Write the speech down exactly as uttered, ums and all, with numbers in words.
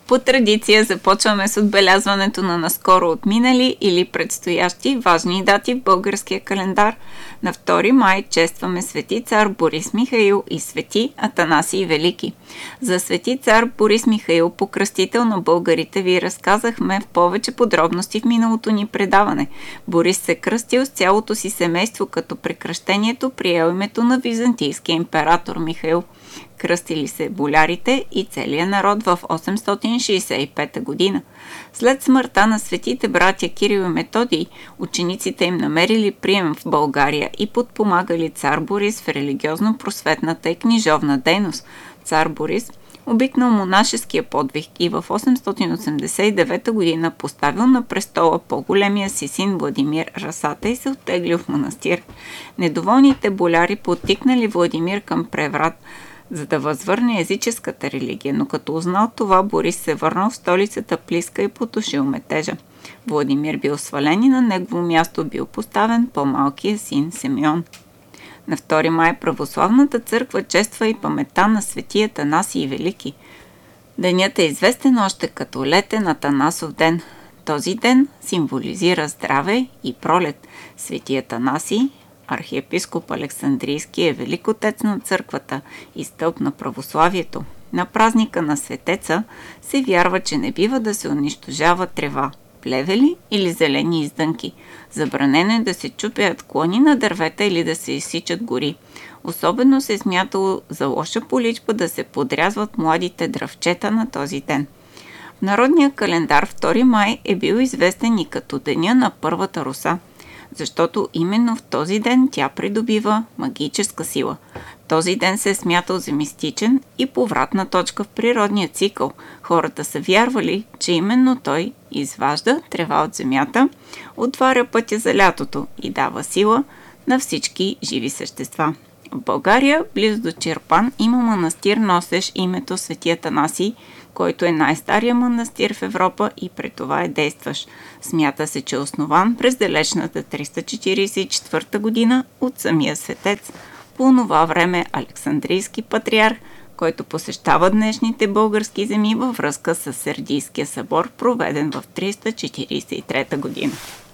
По традиция започваме с отбелязването на наскоро отминали или предстоящи важни дати в българския календар. На втори май честваме свети цар Борис Михаил и свети Атанасий Велики. За свети цар Борис Михаил, покръстител на българите, ви разказахме в повече подробности в миналото ни предаване. Борис се кръстил с цялото си семейство, като при кръщението приел името на византийския император Михаил. Кръстили се болярите и целия народ в осемстотин шейсет и пета година. След смъртта на светите братя Кирил и Методий, учениците им намерили прием в България и подпомагали цар Борис в религиозно-просветната и книжовна дейност. Цар Борис обикнал монашеския подвиг и в осемстотин осемдесет и девета година поставил на престола по-големия си син Владимир Расата и се оттеглил в манастир. Недоволните боляри подтикнали Владимир към преврат, за да възвърне езическата религия, но като узнал това, Борис се върнал в столицата Плиска и потушил метежа. Владимир бил свален и на негово място бил поставен по-малкия син Симеон. На втори май православната църква чества и паметта на свети Атанасий Велики. Денят е известен още като летен Атанасов ден. Този ден символизира здраве и пролет. Свети Атанасий, архиепископ Александрийски, е велик отец на църквата и стълб на православието. На празника на светеца се вярва, че не бива да се унищожава трева, плевели или зелени издънки. Забранено е да се чупят клони на дървета или да се изсичат гори. Особено се е смятало за лоша поличба да се подрязват младите дръвчета на този ден. В народния календар втори май е бил известен и като деня на първата роса, защото именно в този ден тя придобива магическа сила. Този ден се е смятал за мистичен и повратна точка в природния цикъл. Хората са вярвали, че именно той изважда трева от земята, отваря пътя за лятото и дава сила на всички живи същества. В България, близо до Чирпан, има манастир, носещ името Свети Атанасий, който е най-стария манастир в Европа и пред това е действащ. Смята се, че е основан през далечната триста четиридесет и четвърта година от самия светец, по онова време Александрийски патриарх, който посещава днешните български земи във връзка с Сердийския събор, проведен в триста четиридесет и трета година.